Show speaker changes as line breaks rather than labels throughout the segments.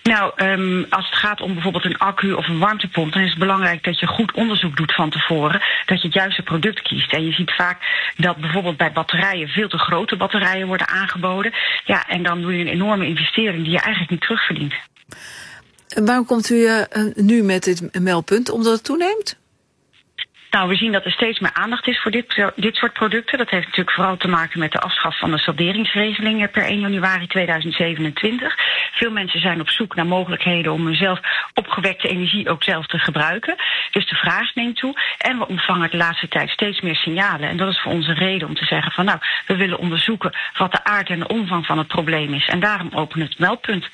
Nou, als het gaat om bijvoorbeeld een accu of een warmtepomp, dan is het belangrijk dat je goed onderzoek doet van tevoren, dat je het juiste product kiest. En je ziet vaak dat bijvoorbeeld bij batterijen veel te grote batterijen worden aangeboden. Ja, en dan doe je een enorme investering die je eigenlijk niet terugverdient.
Waarom komt u nu met dit meldpunt? Omdat het toeneemt?
Nou, we zien dat er steeds meer aandacht is voor dit soort producten. Dat heeft natuurlijk vooral te maken met de afschaf van de salderingsregeling per 1 januari 2027. Veel mensen zijn op zoek naar mogelijkheden om hun zelf opgewekte energie ook zelf te gebruiken. Dus de vraag neemt toe. En we ontvangen de laatste tijd steeds meer signalen. En dat is voor ons een reden om te zeggen van nou, we willen onderzoeken wat de aard en de omvang van het probleem is. En daarom openen het meldpunt.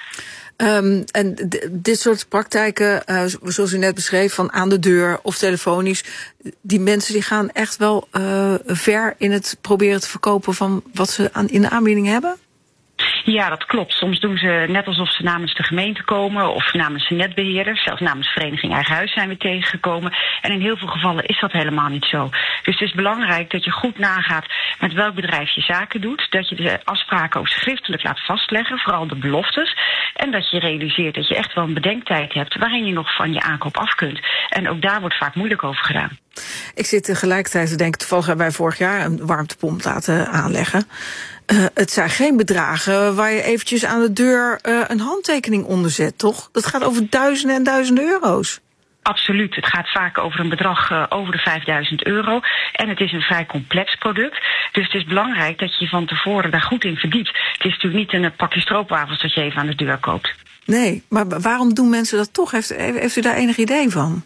En dit soort praktijken, zoals u net beschreef, van aan de deur of telefonisch, die mensen die gaan echt wel ver in het proberen te verkopen van wat ze in de aanbieding hebben?
Ja, dat klopt. Soms doen ze net alsof ze namens de gemeente komen of namens de netbeheerder. Zelfs namens Vereniging Eigen Huis zijn we tegengekomen. En in heel veel gevallen is dat helemaal niet zo. Dus het is belangrijk dat je goed nagaat met welk bedrijf je zaken doet. Dat je de afspraken ook schriftelijk laat vastleggen, vooral de beloftes. En dat je realiseert dat je echt wel een bedenktijd hebt waarin je nog van je aankoop af kunt. En ook daar wordt vaak moeilijk over gedaan.
Ik zit tegelijkertijd te denken, toevallig hebben wij vorig jaar een warmtepomp laten aanleggen. Het zijn geen bedragen waar je eventjes aan de deur een handtekening onder zet, toch? Dat gaat over duizenden en duizenden euro's.
Absoluut. Het gaat vaak over een bedrag over de €5.000. En het is een vrij complex product. Dus het is belangrijk dat je je van tevoren daar goed in verdiept. Het is natuurlijk niet een pakje stroopwafels dat je even aan de deur koopt.
Nee, maar waarom doen mensen dat toch? Heeft u daar enig idee van?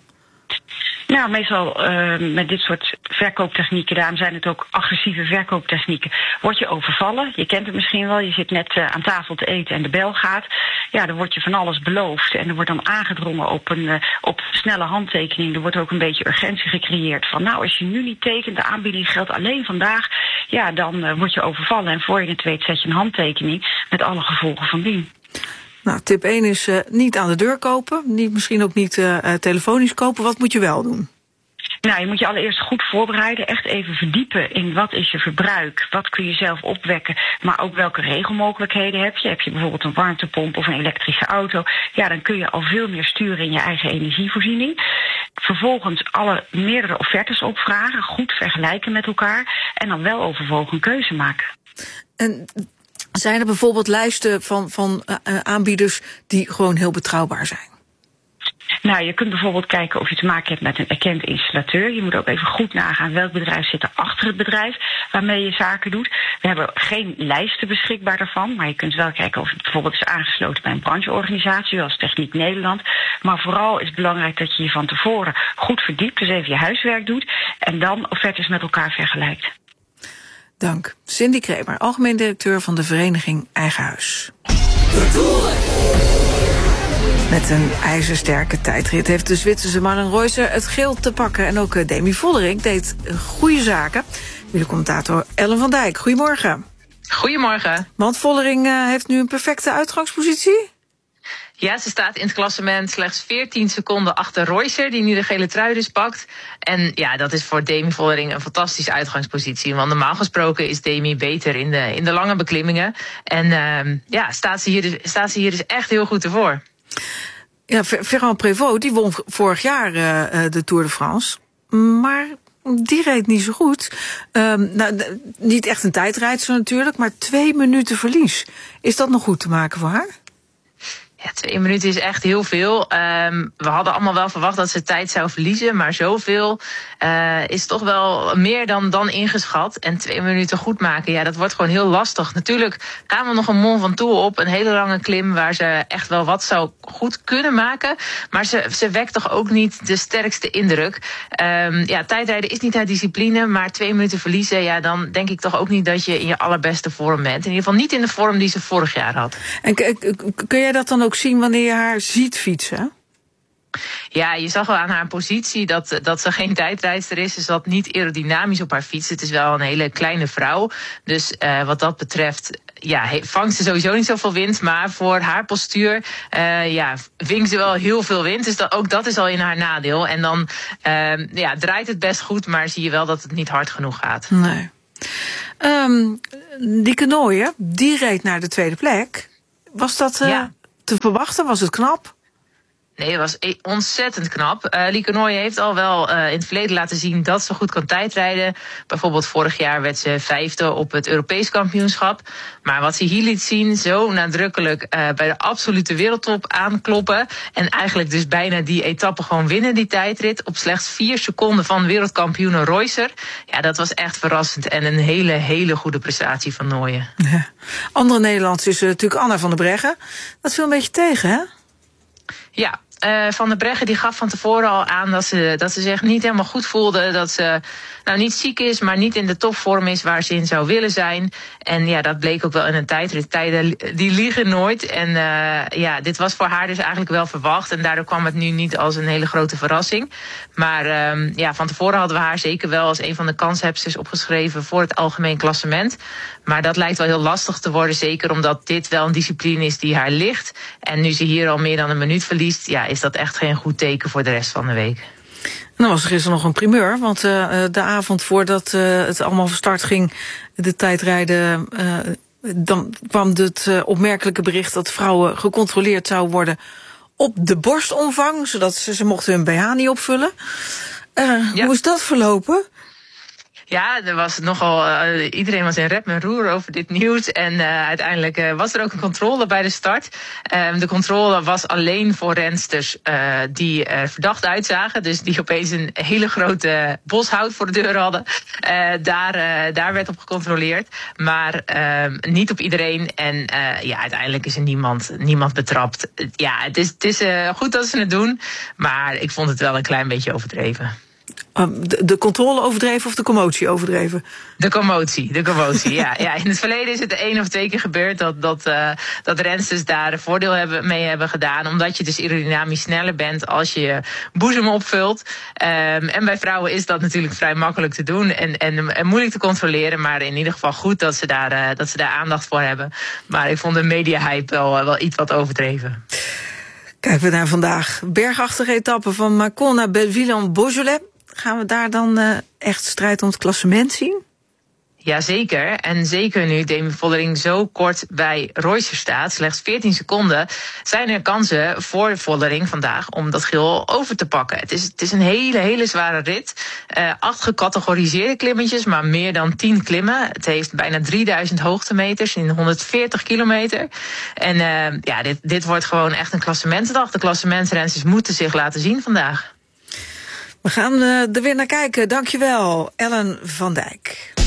Nou, meestal met dit soort verkooptechnieken, daarom zijn het ook agressieve verkooptechnieken, word je overvallen. Je kent het misschien wel, je zit net aan tafel te eten en de bel gaat. Ja, dan wordt je van alles beloofd en er wordt dan aangedrongen op snelle handtekening. Er wordt ook een beetje urgentie gecreëerd van nou, als je nu niet tekent, de aanbieding geldt alleen vandaag. Ja, dan word je overvallen en voor je het weet zet je een handtekening met alle gevolgen van dien.
Nou, tip 1 is niet aan de deur kopen. Misschien ook niet telefonisch kopen. Wat moet je wel doen?
Nou, je moet je allereerst goed voorbereiden. Echt even verdiepen in wat is je verbruik. Wat kun je zelf opwekken. Maar ook welke regelmogelijkheden heb je. Heb je bijvoorbeeld een warmtepomp of een elektrische auto. Ja, dan kun je al veel meer sturen in je eigen energievoorziening. Vervolgens meerdere offertes opvragen. Goed vergelijken met elkaar. En dan wel overwogen een keuze maken. En
zijn er bijvoorbeeld lijsten van aanbieders die gewoon heel betrouwbaar zijn?
Nou, je kunt bijvoorbeeld kijken of je te maken hebt met een erkend installateur. Je moet ook even goed nagaan welk bedrijf zit er achter het bedrijf waarmee je zaken doet. We hebben geen lijsten beschikbaar daarvan, maar je kunt wel kijken of het bijvoorbeeld is aangesloten bij een brancheorganisatie zoals Techniek Nederland. Maar vooral is het belangrijk dat je je van tevoren goed verdiept, dus even je huiswerk doet en dan offertes met elkaar vergelijkt.
Dank. Cindy Kremer, algemeen directeur van de Vereniging Eigen Huis. Met een ijzersterke tijdrit heeft de Zwitserse Marlen Reusser het geel te pakken. En ook Demi Vollering deed goede zaken. Commentator Ellen van Dijk, goedemorgen.
Goedemorgen.
Want Vollering heeft nu een perfecte uitgangspositie?
Ja, ze staat in het klassement slechts 14 seconden achter Reusser, die nu de gele trui dus pakt. En ja, dat is voor Demi Vollering een fantastische uitgangspositie. Want normaal gesproken is Demi beter in de lange beklimmingen. En staat ze hier dus echt heel goed ervoor.
Ja, Ferrand Prévot, die won vorig jaar de Tour de France. Maar die reed niet zo goed. Niet echt een tijdrijdster natuurlijk, maar 2 minuten verlies. Is dat nog goed te maken voor haar?
Ja, 2 minuten is echt heel veel. We hadden allemaal wel verwacht dat ze tijd zou verliezen. Maar zoveel is toch wel meer dan ingeschat. En 2 minuten goed maken, ja, dat wordt gewoon heel lastig. Natuurlijk gaan we nog een Mont Ventoux op. Een hele lange klim waar ze echt wel wat zou goed kunnen maken. Maar ze wekt toch ook niet de sterkste indruk. Tijdrijden is niet haar discipline. Maar 2 minuten verliezen, ja, dan denk ik toch ook niet dat je in je allerbeste vorm bent. In ieder geval niet in de vorm die ze vorig jaar had.
En kun jij dat dan ook zien wanneer je haar ziet fietsen?
Ja, je zag wel aan haar positie dat ze geen tijdrijdster is. Ze zat niet aerodynamisch op haar fiets. Het is wel een hele kleine vrouw. Dus wat dat betreft vangt ze sowieso niet zoveel wind. Maar voor haar postuur vinkt ze wel heel veel wind. Dus ook dat is al in haar nadeel. En dan draait het best goed, maar zie je wel dat het niet hard genoeg gaat.
Nee. Die Knooijen, die reed naar de tweede plek. Was dat te verwachten? Was het knap?
Nee, het was ontzettend knap. Lieke Nooijen heeft al wel in het verleden laten zien dat ze goed kan tijdrijden. Bijvoorbeeld vorig jaar werd ze 5e op het Europees kampioenschap. Maar wat ze hier liet zien, zo nadrukkelijk bij de absolute wereldtop aankloppen. En eigenlijk dus bijna die etappe gewoon winnen, die tijdrit. Op slechts 4 seconden van wereldkampioen Reusser. Ja, dat was echt verrassend en een hele goede prestatie van Nooijen.
Ja. Andere Nederlands is natuurlijk Anna van der Breggen. Dat viel een beetje tegen, hè?
Ja. Van der Breggen die gaf van tevoren al aan dat ze zich niet helemaal goed voelde. Dat ze niet ziek is, maar niet in de topvorm is waar ze in zou willen zijn. En ja, dat bleek ook wel in een tijdrit. Tijden die liegen nooit. En dit was voor haar dus eigenlijk wel verwacht. En daardoor kwam het nu niet als een hele grote verrassing. Maar van tevoren hadden we haar zeker wel als een van de kanshebsters opgeschreven voor het algemeen klassement. Maar dat lijkt wel heel lastig te worden, zeker omdat dit wel een discipline is die haar ligt. En nu ze hier al meer dan een minuut verliest, ja, is dat echt geen goed teken voor de rest van de week.
Nou was er gisteren nog een primeur, want de avond voordat het allemaal van start ging, de tijdrijden, dan kwam het opmerkelijke bericht dat vrouwen gecontroleerd zouden worden op de borstomvang, zodat ze mochten hun BH niet opvullen. Hoe is dat verlopen?
Ja, er was nogal. Iedereen was in rep en roer over dit nieuws. En uiteindelijk was er ook een controle bij de start. De controle was alleen voor rensters die er verdacht uitzagen. Dus die opeens een hele grote bos hout voor de deur hadden. Daar werd op gecontroleerd. Maar niet op iedereen. En uiteindelijk is er niemand betrapt. Ja, het is goed dat ze het doen. Maar ik vond het wel een klein beetje overdreven.
De controle overdreven of de commotie overdreven?
De commotie, ja. In het verleden is het 1 of 2 keer gebeurd dat rensters daar een voordeel mee hebben gedaan. Omdat je dus aerodynamisch sneller bent als je je boezem opvult. En bij vrouwen is dat natuurlijk vrij makkelijk te doen en moeilijk te controleren. Maar in ieder geval goed dat ze daar aandacht voor hebben. Maar ik vond de media-hype wel iets wat overdreven.
Kijken we naar vandaag. Bergachtige etappe van Mâcon naar Belleville-en-Beaujolais. Gaan we daar dan echt strijd om het klassement zien?
Jazeker. En zeker nu Demi Vollering zo kort bij Reusser staat, slechts 14 seconden, zijn er kansen voor Vollering vandaag om dat geel over te pakken. Het is een hele zware rit. 8 gecategoriseerde klimmetjes, maar meer dan 10 klimmen. Het heeft bijna 3000 hoogtemeters in 140 kilometer. En dit wordt gewoon echt een klassementsdag. De klassementsrensters moeten zich laten zien vandaag.
We gaan er weer naar kijken. Dankjewel, Ellen van Dijk.